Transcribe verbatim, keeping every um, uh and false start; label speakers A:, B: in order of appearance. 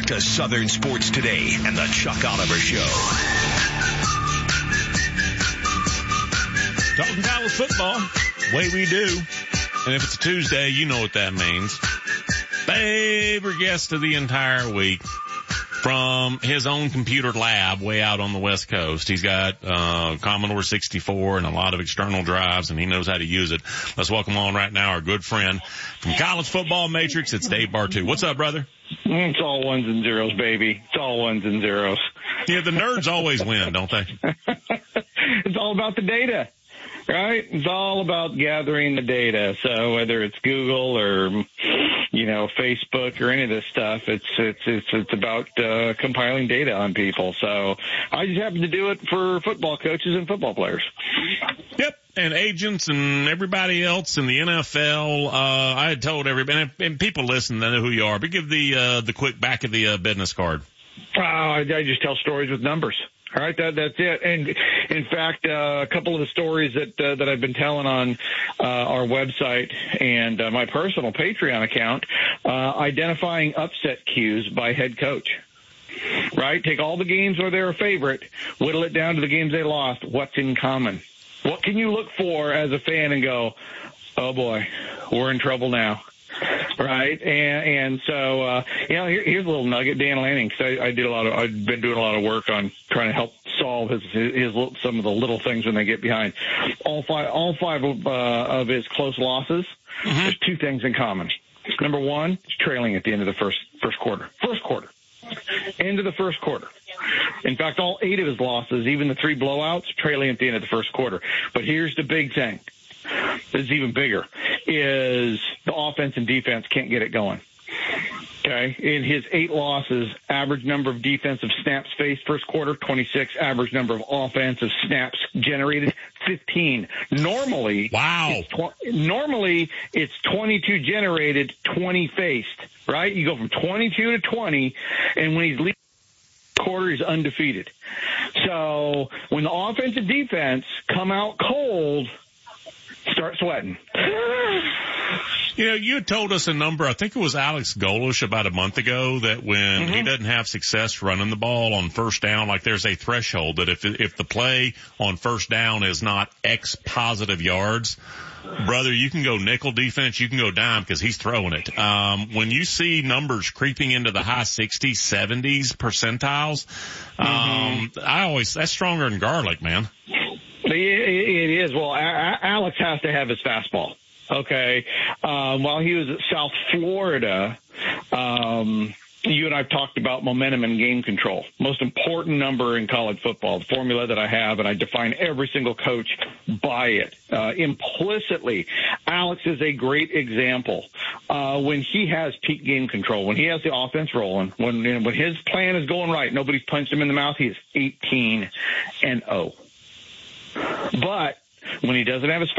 A: Back to Southern Sports Today and the Chuck Oliver Show.
B: Talking college football, way we do. And if it's a Tuesday, you know what that means. Favorite guest of the entire week from his own computer lab way out on the West Coast. He's got uh Commodore sixty-four and a lot of external drives, and he knows how to use it. Let's welcome on right now our good friend from College Football Matrix. It's Dave Bartu. What's up, brother?
C: It's all ones and zeros, baby. It's all ones and zeros.
B: Yeah, the nerds always win, don't they?
C: It's all about the data. Right? It's all about gathering the data. So whether it's Google or, you know, Facebook or any of this stuff, it's it's it's, it's about uh, compiling data on people. So I just happen to do it for football coaches and football players.
B: Yep. And agents and everybody else in the N F L. Uh, I had told everybody, and, and people listen, they know who you are, but give the uh, the quick back of the uh, business card.
C: Uh, I, I just tell stories with numbers. All right, that, that's it. And in fact, uh, a couple of the stories that uh, that I've been telling on uh, our website and uh, my personal Patreon account, uh, identifying upset cues by head coach. Right? Take all the games where they're a favorite, whittle it down to the games they lost. What's in common? What can you look for as a fan and go, oh boy, we're in trouble now? Right. And, and so, uh, you know, here, here's a little nugget. Dan Lanning, cause I, I did a lot of, I've been doing a lot of work on trying to help solve his, his, his some of the little things when they get behind. All five, all five of, uh, of his close losses, mm-hmm. There's two things in common. Number one, it's trailing at the end of the first, first quarter, first quarter, end of the first quarter. In fact, all eight of his losses, even the three blowouts, trailing at the end of the first quarter. But here's the big thing. This is even bigger, is the offense and defense can't get it going. Okay? In his eight losses, average number of defensive snaps faced first quarter, twenty-six. Average number of offensive snaps generated, fifteen. Normally,
B: wow.
C: It's tw- normally, it's twenty-two generated, twenty faced, right? You go from twenty-two to twenty, and when he's leading quarter, he's undefeated. So when the offense and defense come out cold, start sweating.
B: You know, you had told us a number, I think it was Alex Golesh about a month ago, that when mm-hmm. he doesn't have success running the ball on first down, like there's a threshold that if if the play on first down is not X positive yards, brother, you can go nickel defense, you can go dime because he's throwing it. Um, when you see numbers creeping into the high sixties, seventies percentiles, um, mm-hmm. I always, that's stronger than garlic, man.
C: It is. Well, Alex has to have his fastball. Okay. Um, while he was at South Florida, um, you and I have talked about momentum and game control. Most important number in college football, the formula that I have, and I define every single coach by it. Uh, implicitly, Alex is a great example. Uh, when he has peak game control, when he has the offense rolling, when, you know, when his plan is going right, nobody's punched him in the mouth, he is eighteen and oh. But when he doesn't have his